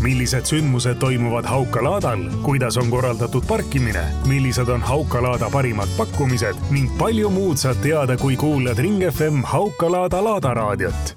millised sündmused toimuvad Haukalaadal, kuidas on korraldatud parkimine, millised on Haukalaada parimad pakkumised ning palju muud saad teada, kui kuulad Ring FM Haukalaada laadaraadiot.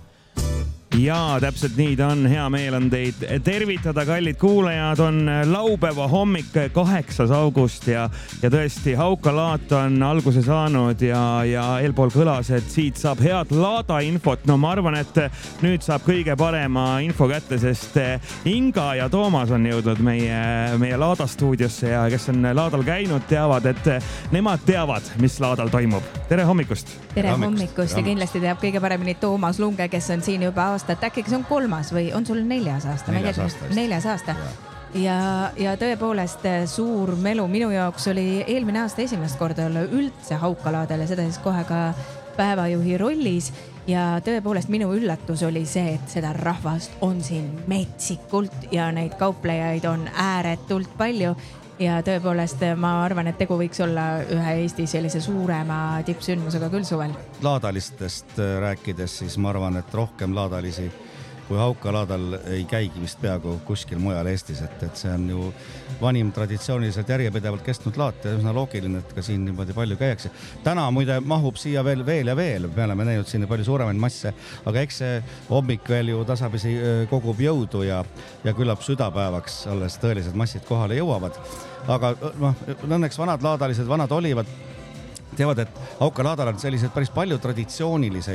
Ja täpselt nii ta on, hea meel on teid tervitada, kallid kuulajad, on laupäeva hommik 8. august ja tõesti Haukalaat on alguse saanud ja eelpool kõlas, et siit saab head laada infot. No ma arvan, et nüüd saab kõige parema info kätte, sest Inga ja Toomas on jõudnud meie laada stuudiosse ja kes on laadal käinud, teavad, et nemad teavad, mis laadal toimub. Tere hommikust! Tere hommikust ja kindlasti teab kõige paremini Toomas Lunge, kes on siin juba aastat, äkki see on 3. või on sul 4. aasta? 4. aasta. Ja tõepoolest suur melu minu jaoks oli eelmine aasta esimest korda olla üldse Haukalaadel ja seda siis kohe ka päevajuhi rollis. Ja tõepoolest minu üllatus oli see, et seda rahvast on siin metsikult ja neid kauplejaid on ääretult palju. Ja tõepoolest ma arvan, et tegu võiks olla ühe Eesti sellise suurema tippsündmusega küll suvel. Laadalistest rääkides, siis ma arvan, et rohkem laadalisi kui Haukalaadal ei käigi vist peaaegu kuskil mujal Eestis, et see on ju vanim traditsiooniliselt järjepidevalt kestnud laat ja üsna loogiline, et ka siin niimoodi palju käiakse. Täna muide mahub siia veel ja veel, me oleme näinud siin palju suuremaid masse, aga eks see hommik veel ju tasapisi kogub jõudu ja küllap südapäevaks alles tõelised massid kohale jõuavad. Aga õnneks vanad laadalised, vanad olivad, teavad, et Haukalaadal on sellised päris palju traditsioonilisi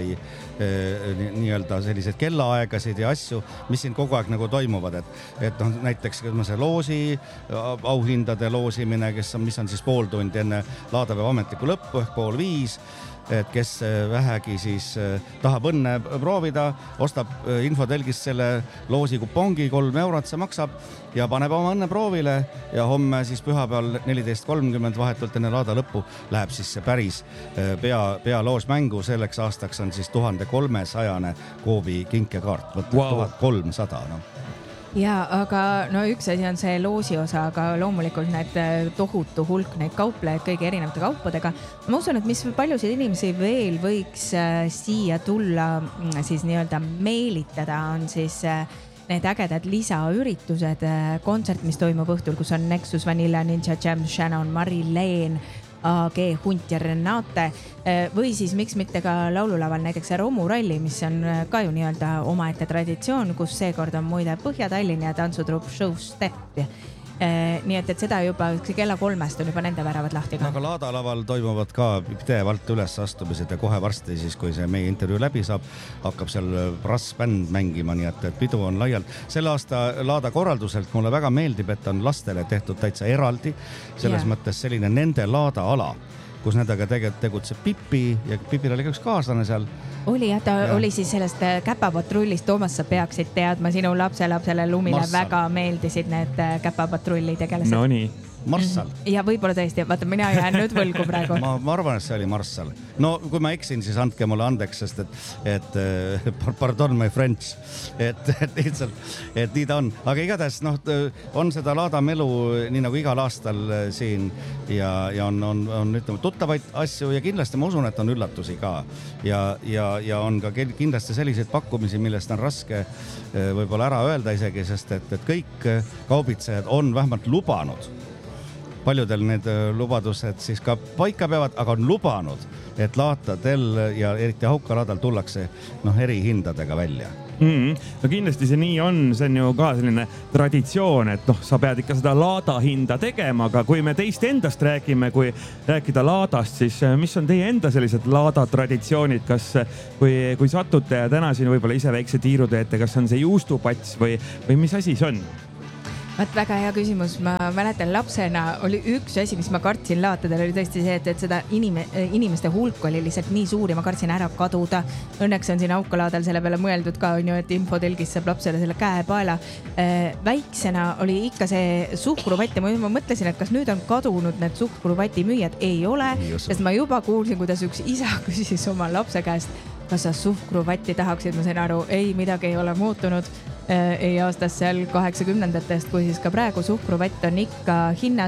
nii-öelda sellised kellaaegasid ja asju, mis siin kogu aeg nagu toimuvad. Et näiteks see loosi, auhindade loosimine, mis on siis pool tundi enne laadapäeva ametliku lõppu ehk 4:30, et kes vähegi siis tahab õnne proovida, ostab infotelgist selle loosi kupongi, 3 eurot see maksab ja paneb oma õnne proovile ja homme siis pühapäeval 14:30 vahetult enne laada lõppu läheb siis see päris pealoos mängu. Selleks aastaks on siis 1300 Coopi kinkekaart, 1300. Ja, aga üks asi on see loosi osa, aga loomulikult need tohutu hulk neid kauplejaid kõige erinevate kaupadega. Ma usun, et mis paljusid inimesi veel võiks siia tulla siis nii-öelda meelitada, on siis need ägedad lisaüritused, kontsert, mis toimub õhtul, kus on Nexus, Vanilla, Ninja Jam, Shannon, Marilyn, AG, Hunt ja Renate või siis miks mitte ka laululaval näiteks Romuralli, mis on ka ju nii-öelda omaette traditsioon, kus seekord on muide Põhja-Tallinn ja tantsutrupp Show Step. Nii et seda juba kella 3 on juba nende väravad lahti ka. Aga laadalaval toimuvad ka pidevalt ülesastumised ja kohe varsti siis, kui see meie intervjuu läbi saab, hakkab seal brassbänd mängima, nii et pidu on laialt. Selle aasta laada korralduselt mulle väga meeldib, et on lastele tehtud täitsa eraldi, selles mõttes selline nende laada ala, kus nendega tegutseb Pipi ja Pipil oli üks kaaslane seal. Oli ja ta oli siis sellest käpapatrullist. Toomas, sa peaksid teadma, sinu lapselapsele Lumile väga meeldisid need käpapatrulli tegelased. No nii. Marssal. Ja võib-olla tõesti, vaata, mina jään nüüd võlgu praegu. Ma arvan, et see oli Marssal. No kui ma eksin, siis andke mulle andeks, sest et pardon my French, et lihtsalt, et nii ta on. Aga igatahes on seda laadamelu nii nagu igal aastal siin ja on ütleme tuttavaid asju ja kindlasti ma usun, et on üllatusi ka ja on ka kindlasti selliseid pakkumisi, millest on raske võib-olla ära öelda isegi, sest et kõik kaubitsejad on vähemalt lubanud. Paljudel need lubadused siis ka paika peavad, aga on lubanud, et laatadel ja eriti Haukalaadal tullakse erihindadega välja. No kindlasti see nii on, see on ju ka selline traditsioon, et sa pead ikka seda laada hinda tegema, aga kui me teist endast räägime, kui rääkida laadast, siis mis on teie enda sellised laada traditsioonid, kas kui satute ja täna siin võib-olla ise väikse tiiru teete, kas on see juustupats või mis asi see on? Väga hea küsimus. Ma mäletan lapsena oli üks asi, mis ma kartsin laatadel, oli tõesti see, et seda inimeste hulk oli lihtsalt nii suur ja ma kartsin ära kaduda. Õnneks on siin Haukalaadal selle peale mõeldud ka, et infotelgis saab lapsele selle käepaela. Väiksena oli ikka see suhkruvatt ja ma mõtlesin, et kas nüüd on kadunud need suhkruvati müüjad. Ei ole, sest ma juba kuulsin, kuidas üks isa küsis oma lapse käest, kas sa suhkruvatti tahaksid, ma sain aru, ei, midagi ei ole muutunud. Ei aastas seal 80-ndatest, kui siis ka praegu suhkruvett on ikka hinnas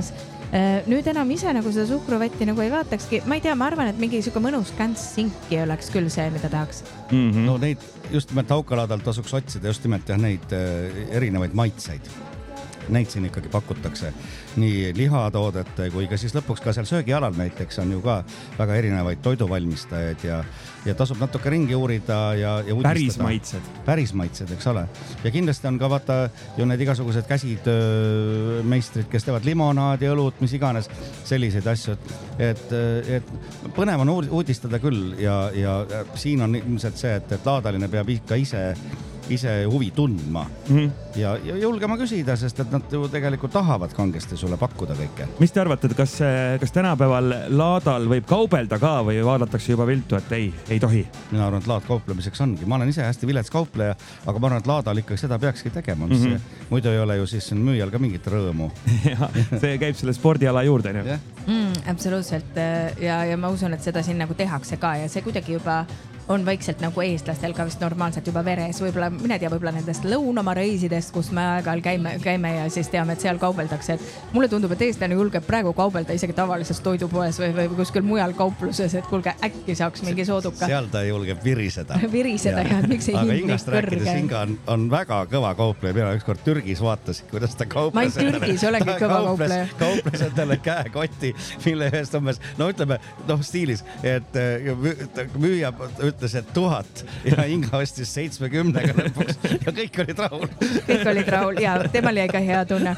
Nüüd enam ise nagu seda suhkruvatti nagu ei vaatakski. Ma ei tea, ma arvan, et mingi siuke mõnus käntssinki oleks küll see, mida tahaks. No neid just nimelt haukalaadal tasuks otsida just nimelt neid erinevaid maitseid. Neid siin ikkagi pakutakse nii lihatoodete kui ka siis lõpuks ka seal söögialal näiteks on ju ka väga erinevaid toiduvalmistajaid ja tasub natuke ringi uurida ja uudistada. Päris maitsed, eks ole. Ja kindlasti on ka vaata ju need igasugused käsitöömeistrid, kes teevad limonaadi, õlut, mis iganes, selliseid asju. Et põnev on uudistada küll ja siin on ilmselt see, et laadaline peab ikka ise huvi tundma ja julgema küsida, sest et nad ju tegelikult tahavad kangesti sulle pakkuda kõike. Mis te arvate, kas tänapäeval laadal võib kaubelda ka või vaadatakse juba viltu, et ei tohi? Mina arvan, et laad kauplemiseks ongi. Ma olen ise hästi vilets kaupleja, aga ma arvan, et laadal ikkagi seda peakski tegema. Muidu ei ole ju siis müüjal ka mingit rõõmu. See käib selle spordiala juurde. Absoluutselt ja ma usun, et seda siin nagu tehakse ka ja see kuidagi juba on vaikselt nagu eestlastel ka vist normaalselt juba veres. Võib-olla, mine tea, võib-olla nendest lõunamaa reisidest, kus me aeg-ajal käime ja siis teame, et seal kaubeldakse. Et mulle tundub, et eestlane julgeb praegu kaubelda isegi tavalises toidupoes või kuskil mujal kaupluses, et kuulge, äkki saaks mingi sooduka. Seal ta julgeb viriseda. Viriseda ja miks ei hind nii kõrge. Inga on väga kõva kaupleja. Mina ükskord Türgis vaatasin, kuidas ta kauples. Ma ei Türgis olengi kõva kaupleja. Kauples endale käekotti, mille eest umbes, ütleme, stiilis, et müüja ütles, et 1000 ja Inga ostis 70 lõpuks ja kõik olid rahul. Kõik olid rahul ja temal jäi ka hea tunne.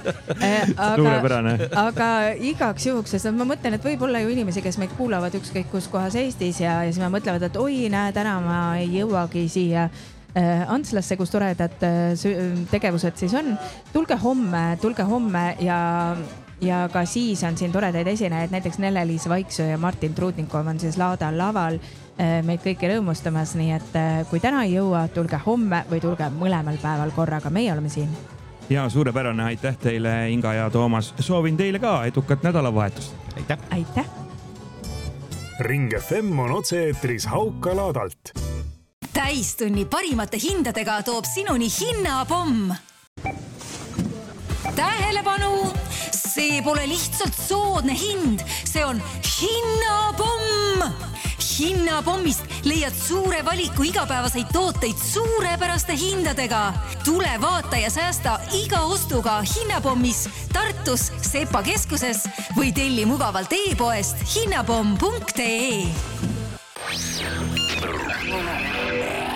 Aga igaks juhuks, sest ma mõtlen, et võib-olla ju inimesi, kes meid kuulavad ükskõik kus kohas Eestis ja siis me mõtlevad, et oi, näe, täna ma ei jõuagi siia Antslasse, kus toredad tegevused siis on. Tulge homme ja ka siis on siin toredaid esinejaid, näiteks Nele-Liis Vaiksöö ja Martin Trudnikov on siis Laada laval meid kõiki rõõmustamas, nii et kui täna ei jõua, tulge homme või tulge mõlemal päeval korraga, meie oleme siin. Ja suurepärane, aitäh teile Inga ja Toomas, soovin teile ka edukat nädalavahetust. Aitäh! Ring FM on otse-eetris Haukalaadalt. Täistunni parimate hindadega toob sinuni Hinnapomm. Tähelepanu! See pole lihtsalt soodne hind, see on Hinnapomm! Hinnapommist leiad suure valiku igapäevaseid tooteid suurepäraste hindadega. Tule vaata ja säästa iga ostuga Hinnapommis, Tartus, Sepa keskuses või telli mugavalt e-poest hinnapomm.ee.